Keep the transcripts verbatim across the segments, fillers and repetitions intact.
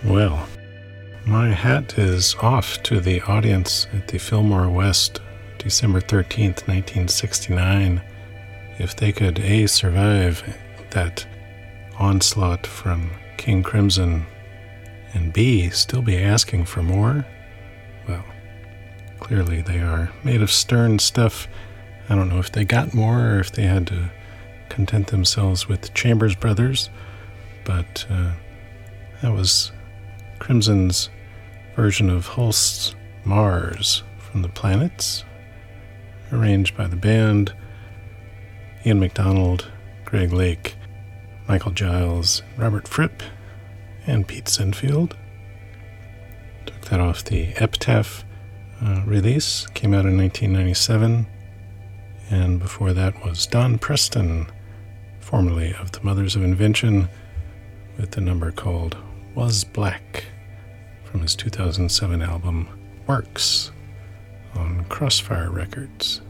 Well, my hat is off to the audience at the Fillmore West, December thirteenth, nineteen sixty-nine. If they could A, survive that onslaught from King Crimson, and B, still be asking for more, well, clearly they are made of stern stuff. I don't know if they got more or if they had to content themselves with Chambers Brothers, but uh, that was Crimson's version of Holst's Mars from the Planets, arranged by the band, Ian MacDonald, Greg Lake, Michael Giles, Robert Fripp, and Pete Sinfield. Took that off the Epitaph uh, release, came out in nineteen ninety-seven, and before that was Don Preston, formerly of the Mothers of Invention, with the number called Was Black from his two thousand seven album Works on Crossfire Records.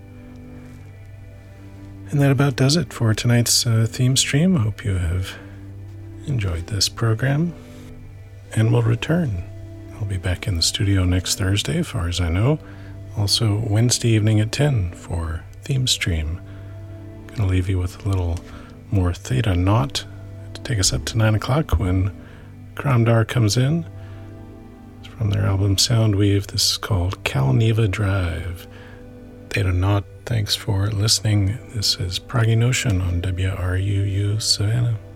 And that about does it for tonight's uh, theme stream. I hope you have enjoyed this program, and will return. I'll be back in the studio next Thursday, as far as I know. Also Wednesday evening at ten for theme stream. Gonna leave you with a little more Theta Naught to take us up to nine o'clock when Kramdar comes in. It's from their album Soundweave. This is called Calneva Drive. Theta Naught, thanks for listening. This is Proggy Notion on W R U U Savannah.